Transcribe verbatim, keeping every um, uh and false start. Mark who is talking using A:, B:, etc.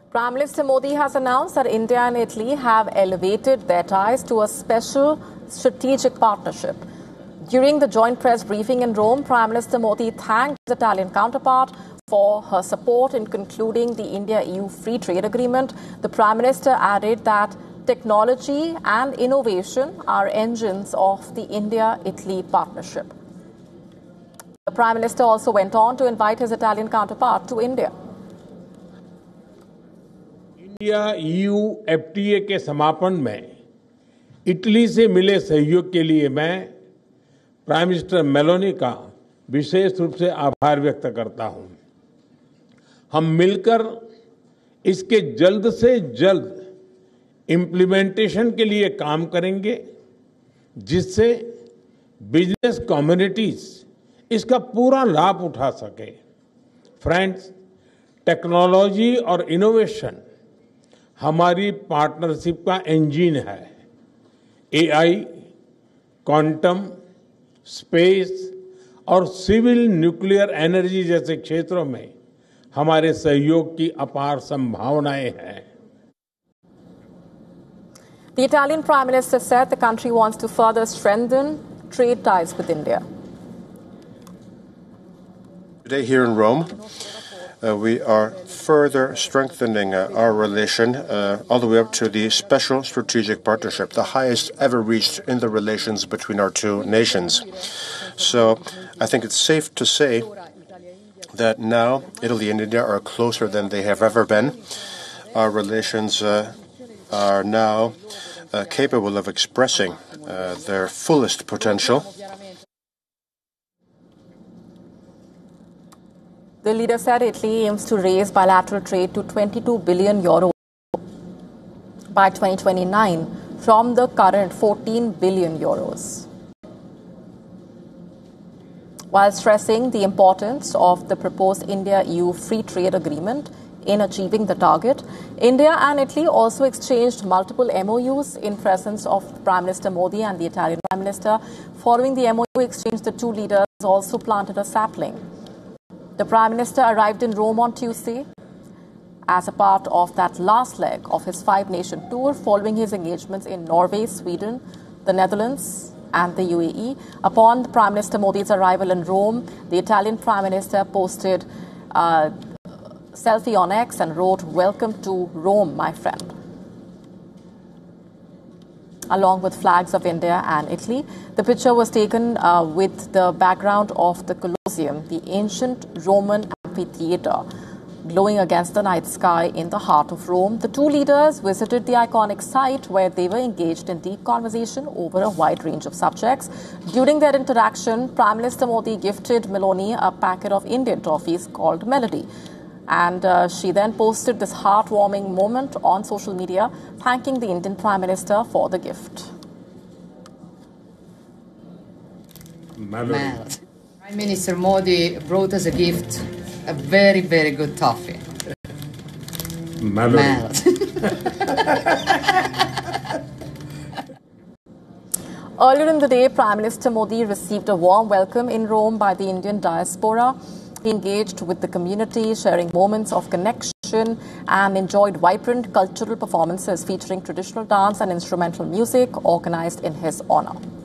A: Prime Minister Modi has announced that India and Italy have elevated their ties to a special strategic partnership. During the joint press briefing in Rome, Prime Minister Modi thanked his Italian counterpart for her support in concluding the India-E U free trade agreement. The Prime Minister added that technology and innovation are engines of the India-Italy partnership. The Prime Minister also went on to invite his Italian counterpart to India.
B: इंडिया-E U F T A के समापन में Italy से मिले सहयोग के लिए मैं prime minister Meloni का विशेष रूप से आभार व्यक्त करता हूं। हम मिलकर इसके जल्द से जल्द इम्प्लीमेंटेशन के लिए काम करेंगे, जिससे बिजनेस कम्युनिटीज इसका पूरा लाभ उठा सके। फ्रेंड्स, टेक्नोलॉजी और इनोवेशन हमारी पार्टनरशिप का इंजन है। ए आई, क्वांटम, स्पेस और सिविल न्यूक्लियर एनर्जी जैसे क्षेत्रों में हमारे सहयोग की अपार संभावनाएं हैं।
A: The Italian Prime Minister said the country wants to further strengthen trade ties with India.
C: Today here in Rome, uh, we are further strengthening uh, our relation uh, all the way up to the special strategic partnership, the highest ever reached in the relations between our two nations. So I think it's safe to say that now Italy and India are closer than they have ever been. Our relations uh, are now uh, capable of expressing uh, their fullest potential.
A: The leader said Italy aims to raise bilateral trade to twenty-two billion euro by twenty twenty-nine from the current fourteen billion euros. While stressing the importance of the proposed India-E U free trade agreement in achieving the target, India and Italy also exchanged multiple M O Us in presence of Prime Minister Modi and the Italian Prime Minister. Following the M O U exchange, the two leaders also planted a sapling. The Prime Minister arrived in Rome on Tuesday as a part of that last leg of his five-nation tour following his engagements in Norway, Sweden, the Netherlands and the U A E. Upon the Prime Minister Modi's arrival in Rome, the Italian Prime Minister posted a selfie on X and wrote, "Welcome to Rome, my friend," along with flags of India and Italy. The picture was taken uh, with the background of the Colosseum, the ancient Roman amphitheater, glowing against the night sky in the heart of Rome. The two leaders visited the iconic site where they were engaged in deep conversation over a wide range of subjects. During their interaction, Prime Minister Modi gifted Meloni a packet of Indian toffees called Melody. And uh, she then posted this heartwarming moment on social media, thanking the Indian Prime Minister for the gift.
D: Melody. Prime Minister Modi brought us a gift, a very, very good toffee.
B: Melody.
D: Melody.
A: Earlier in the day, Prime Minister Modi received a warm welcome in Rome by the Indian diaspora. He engaged with the community, sharing moments of connection, and enjoyed vibrant cultural performances featuring traditional dance and instrumental music organized in his honor.